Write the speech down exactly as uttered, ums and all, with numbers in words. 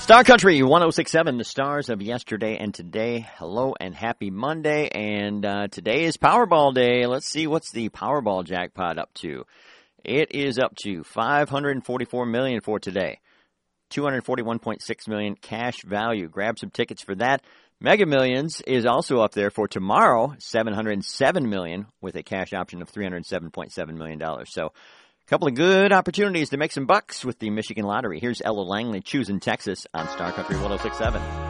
Star Country one oh six point seven, the stars of yesterday and today. Hello and happy Monday. And uh, today is Powerball Day. Let's see what's the Powerball jackpot up to. It is up to five hundred forty-four million dollars for today. two hundred forty-one point six million dollars cash value. Grab some tickets for that. Mega Millions is also up there for tomorrow, seven hundred seven million dollars with a cash option of three hundred seven point seven million dollars. So a couple of good opportunities to make some bucks with the Michigan Lottery. Here's Ella Langley choosing Texas on Star Country one oh six point seven.